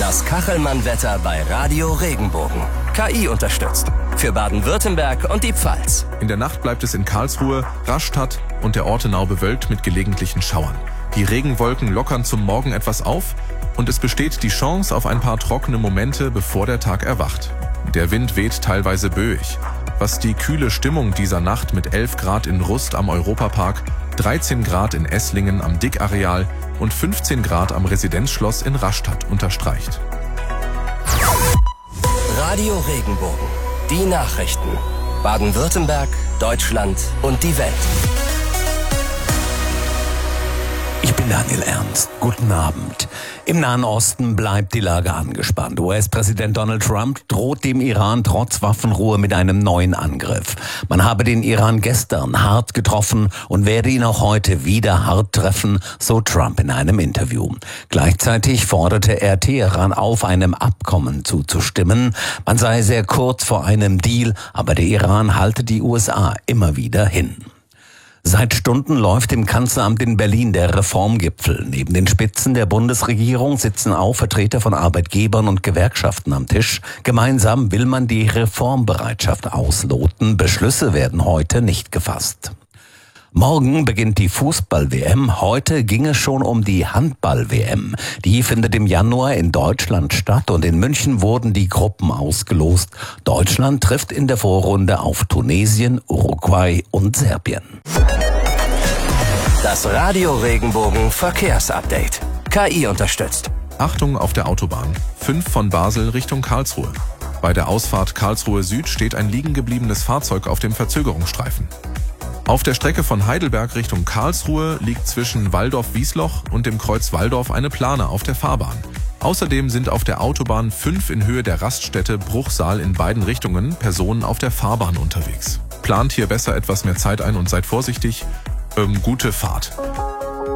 Das Kachelmann-Wetter bei Radio Regenbogen. KI unterstützt. Für Baden-Württemberg und die Pfalz. In der Nacht bleibt es in Karlsruhe, Rastatt und der Ortenau bewölkt mit gelegentlichen Schauern. Die Regenwolken lockern zum Morgen etwas auf und es besteht die Chance auf ein paar trockene Momente, bevor der Tag erwacht. Der Wind weht teilweise böig, was die kühle Stimmung dieser Nacht mit 11 Grad in Rust am Europapark, 13 Grad in Esslingen am Dickareal und 15 Grad am Residenzschloss in Rastatt unterstreicht. Radio Regenbogen. Die Nachrichten. Baden-Württemberg, Deutschland und die Welt. Ich bin Daniel Ernst. Guten Abend. Im Nahen Osten bleibt die Lage angespannt. US-Präsident Donald Trump droht dem Iran trotz Waffenruhe mit einem neuen Angriff. Man habe den Iran gestern hart getroffen und werde ihn auch heute wieder hart treffen, so Trump in einem Interview. Gleichzeitig forderte er Teheran auf, einem Abkommen zuzustimmen. Man sei sehr kurz vor einem Deal, aber der Iran halte die USA immer wieder hin. Seit Stunden läuft im Kanzleramt in Berlin der Reformgipfel. Neben den Spitzen der Bundesregierung sitzen auch Vertreter von Arbeitgebern und Gewerkschaften am Tisch. Gemeinsam will man die Reformbereitschaft ausloten. Beschlüsse werden heute nicht gefasst. Morgen beginnt die Fußball-WM. Heute ging es schon um die Handball-WM. Die findet im Januar in Deutschland statt und in München wurden die Gruppen ausgelost. Deutschland trifft in der Vorrunde auf Tunesien, Uruguay und Serbien. Das Radio Regenbogen Verkehrsupdate. KI unterstützt. Achtung auf der Autobahn. 5 von Basel Richtung Karlsruhe. Bei der Ausfahrt Karlsruhe Süd steht ein liegen gebliebenes Fahrzeug auf dem Verzögerungsstreifen. Auf der Strecke von Heidelberg Richtung Karlsruhe liegt zwischen Walldorf-Wiesloch und dem Kreuz Walldorf eine Plane auf der Fahrbahn. Außerdem sind auf der Autobahn 5 in Höhe der Raststätte Bruchsal in beiden Richtungen Personen auf der Fahrbahn unterwegs. Plant hier besser etwas mehr Zeit ein und seid vorsichtig. Gute Fahrt.